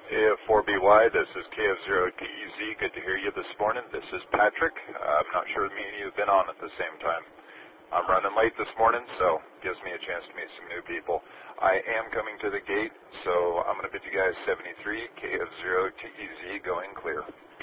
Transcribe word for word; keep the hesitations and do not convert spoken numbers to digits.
A F four B Y, this is K F zero T E Z. Good to hear you this morning. This is Patrick. I'm not sure me and you have been on at the same time. I'm running late this morning, so gives me a chance to meet some new people. I am coming to the gate, so I'm going to bid you guys seventy-three, K F zero T E Z, going clear.